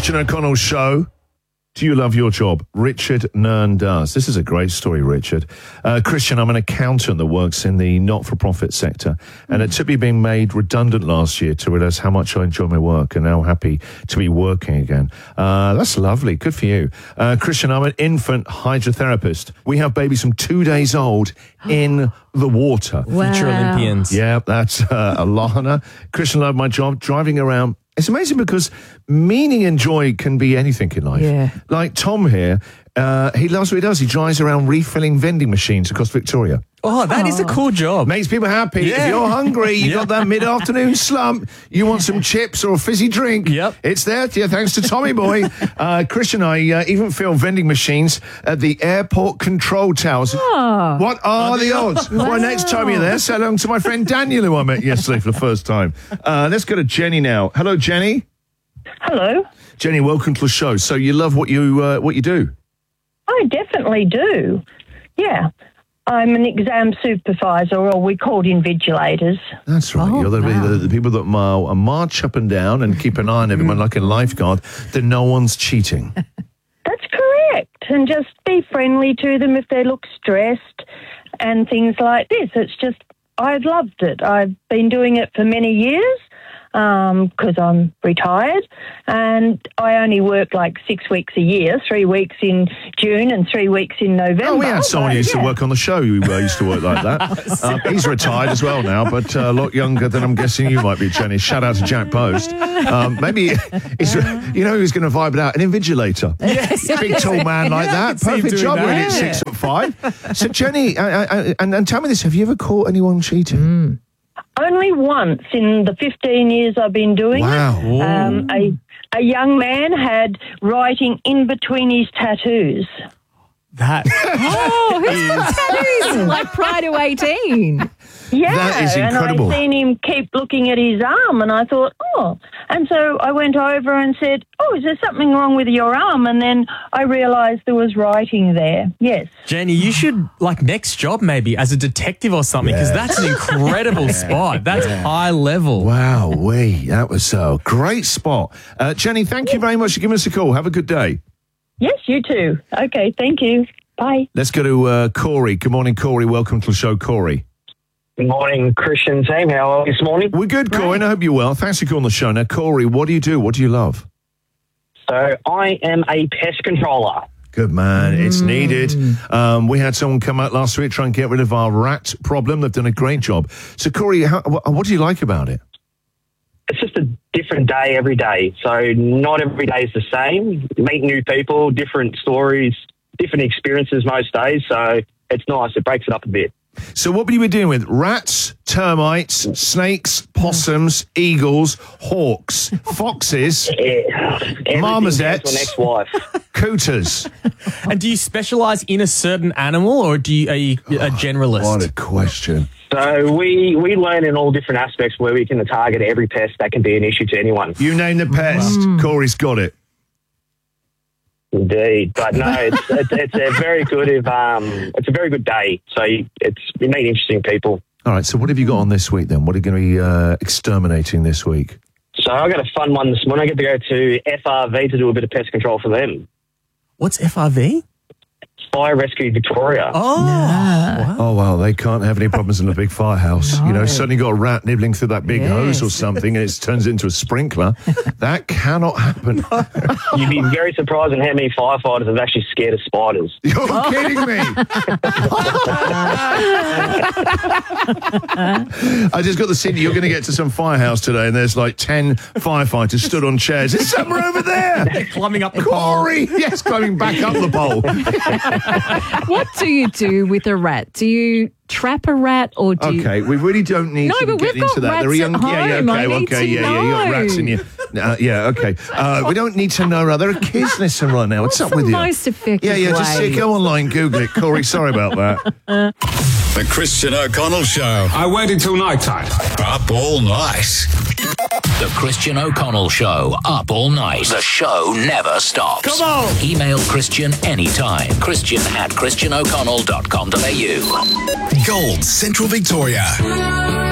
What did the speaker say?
Christian O'Connell Show. Do you love your job? Richard Nern does. This is a great story, Richard. Christian, I'm an accountant that works in the not-for-profit sector, and it took me being made redundant last year to realise how much I enjoy my work and how happy to be working again. That's lovely. Good for you. Christian, I'm an infant hydrotherapist. We have babies from 2 days old in the water. Wow. Future Olympians. Yeah, that's Alana. Christian, I love my job, driving around. It's amazing because meaning and joy can be anything in life. Yeah. Like Tom here, he loves what he does. He drives around refilling vending machines across Victoria. Oh, that is a cool job. Makes people happy. Yeah. If you're hungry, you've got that mid-afternoon slump, you want some chips or a fizzy drink, Yep. it's there to you, thanks to Tommy Boy. Christian, I even fill vending machines at the airport control towers. Oh. What are the odds? Well, next time you're there, say hello to my friend Daniel, who I met yesterday for the first time. Let's go to Jenny now. Hello, Jenny. Hello. Jenny, welcome to the show. So you love what you do? I definitely do. Yeah. I'm an exam supervisor, or we called invigilators. That's right. You're the people that march up and down and keep an eye on everyone like a lifeguard, that no one's cheating. That's correct. And just be friendly to them if they look stressed and things like this. It's just, I've loved it. I've been doing it for many years because I'm retired, and I only work like 6 weeks a year, 3 weeks in June and 3 weeks in November. Oh, we had someone who used to work on the show who used to work like that. He's retired as well now, but a lot younger than I'm guessing you might be, Jenny. Shout out to Jack Post. Maybe he's, who's going to vibe it out? An invigilator. Yes. Big tall man like that. see him Perfect doing job when that. it's 6'5". So Jenny, and tell me this: have you ever caught anyone cheating? Only once in the 15 years I've been doing Wow. it. A young man had writing in between his tattoos. That Oh, who's got tattoos? Like prior to 18. Yeah, That is incredible. And I seen him keep looking at his arm, and I thought, oh. And so I went over and said, oh, is there something wrong with your arm? And then I realised there was writing there. Yes. Jenny, you should, next job maybe, as a detective or something, because that's an incredible spot. That's high level. Wow, that was a great spot. Jenny, thank you very much for giving us a call. Have a good day. Yes, you too. Okay, thank you. Bye. Let's go to Corey. Good morning, Corey. Welcome to the show, Corey. Good morning, Christian team. How are you this morning? We're good, Corey. I hope you're well. Thanks for calling the show. Now, Corey, what do you do? What do you love? So I am a pest controller. Good man. It's needed. We had someone come out last week try and get rid of our rat problem. They've done a great job. So, Corey, what do you like about it? It's just a different day every day. So not every day is the same. Meet new people, different stories, different experiences most days. So it's nice. It breaks it up a bit. So what would you be dealing with? Rats, termites, snakes, possums, eagles, hawks, foxes, marmosets, An ex-wife. cooters. And do you specialise in a certain animal, or are you a generalist? What a question. So we learn in all different aspects where we can target every pest that can be an issue to anyone. You name the pest. Corey's got it. Indeed, but no, it's a very good it's a very good day. So you meet interesting people. All right, so what have you got on this week then? What are you going to be exterminating this week? So I got a fun one this morning. I get to go to FRV to do a bit of pest control for them. What's FRV? Fire Rescue Victoria. Oh, well, they can't have any problems in a big firehouse. No. Suddenly got a rat nibbling through that big hose or something and it turns into a sprinkler. That cannot happen. You'd be very surprised at how many firefighters are actually scared of spiders. You're kidding me. I just got the scene. You're going to get to some firehouse today and there's 10 firefighters stood on chairs. There's somewhere over there. They're climbing up the pole. Corey! Yes, climbing back up the pole. What do you do with a rat? Do you trap a rat or do you... Okay, we really don't need No, to but get we've into got that. rats at home. I need to You got rats in your... okay. We don't need to know. There are kids listening right now. What's up What's with the you? most effective Just way? go online, Google it. Corey, sorry about that. The Christian O'Connell Show. I waited till night time. Up all night. The Christian O'Connell Show, up all night. The show never stops. Come on! Email Christian anytime. Christian@christianoconnell.com.au. Gold, Central Victoria.